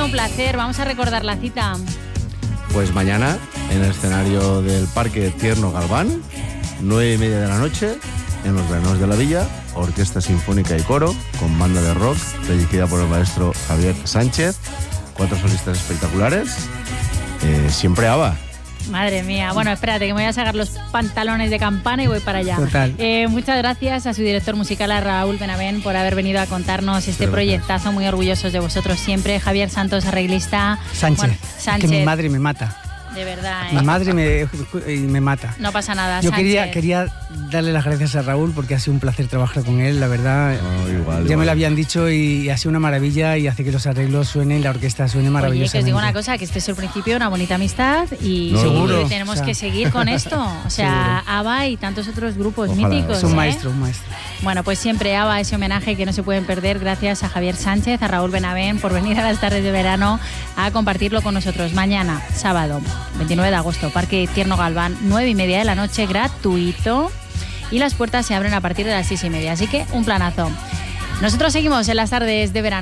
sido un placer. Vamos a recordar la cita. Pues mañana, en el escenario del Parque Tierno Galván, 9:30 de la noche, en los Veranos de la Villa, Orquesta Sinfónica y Coro, con banda de rock, dirigida por el maestro Javier Sánchez, 4 solistas espectaculares, siempre ABBA. Madre mía. Bueno, espérate, que me voy a sacar los pantalones de campana y voy para allá. Total. Muchas gracias a su director musical, a Raúl Benavent, por haber venido a contarnos este proyectazo. Muy orgullosos de vosotros siempre. Javier Santos, arreglista. Sánchez. Bueno, Sánchez. Es que mi madre me mata. De verdad, Mi madre me mata. No pasa nada, Yo Sánchez. quería darle las gracias a Raúl porque ha sido un placer trabajar con él, la verdad. Ya me lo habían dicho y ha sido una maravilla y hace que los arreglos suenen, la orquesta suene maravillosamente. Oye, que os digo una cosa, que este es el principio de una bonita amistad y Seguro. tenemos que seguir con esto. O sea, ABBA y tantos otros grupos míticos. Es un maestro, un maestro. Bueno, pues siempre ABBA, ese homenaje que no se pueden perder. Gracias a Javier Sánchez, a Raúl Benavent por venir a las tardes de verano a compartirlo con nosotros. Mañana, sábado, 29 de agosto, Parque Tierno Galván, 9:30 de la noche, gratuito. Y las puertas se abren a partir de las 6:30. Así que un planazo. Nosotros seguimos en las tardes de verano.